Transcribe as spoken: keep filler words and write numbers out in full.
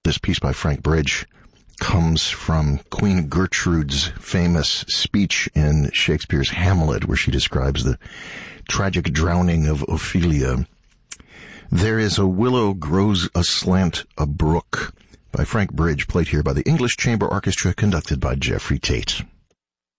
this piece by Frank Bridge comes from Queen Gertrude's famous speech in Shakespeare's Hamlet, where she describes the tragic drowning of Ophelia. There is a willow grows aslant a brook, by Frank Bridge, played here by the English Chamber Orchestra, conducted by Jeffrey Tate.